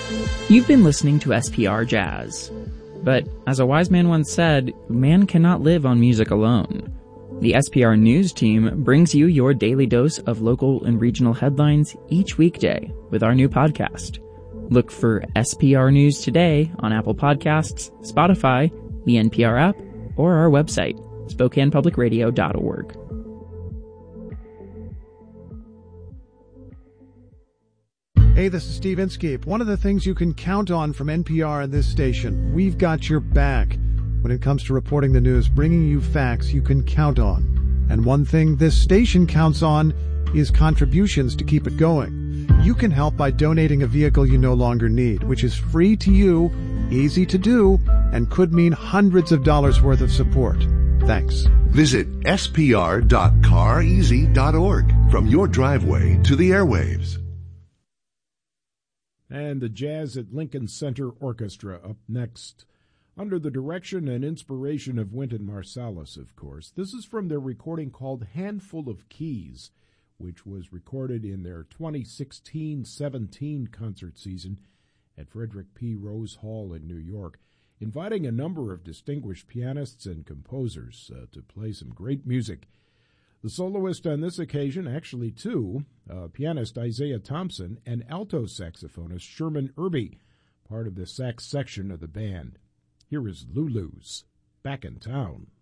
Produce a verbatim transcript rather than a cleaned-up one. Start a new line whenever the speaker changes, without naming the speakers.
You've been listening to S P R Jazz. But, as a wise man once said, man cannot live on music alone. The S P R News team brings you your daily dose of local and regional headlines each weekday with our new podcast. Look for S P R News Today on Apple Podcasts, Spotify, the N P R app, or our website, spokane public radio dot org.
Hey, this is Steve Inskeep. One of the things you can count on from N P R and this station, we've got your back when it comes to reporting the news, bringing you facts you can count on. And one thing this station counts on is contributions to keep it going. You can help by donating a vehicle you no longer need, which is free to you, easy to do, and could mean hundreds of dollars worth of support. Thanks.
Visit S P R dot car easy dot org. From your driveway to the airwaves.
And the Jazz at Lincoln Center Orchestra up next, under the direction and inspiration of Wynton Marsalis, of course. This is from their recording called Handful of Keys, which was recorded in their twenty sixteen seventeen concert season at Frederick P. Rose Hall in New York, inviting a number of distinguished pianists and composers uh, to play some great music. The soloist on this occasion, actually two, uh, pianist Isaiah Thompson and alto saxophonist Sherman Irby, part of the sax section of the band. Here is Lulu's Back in Town.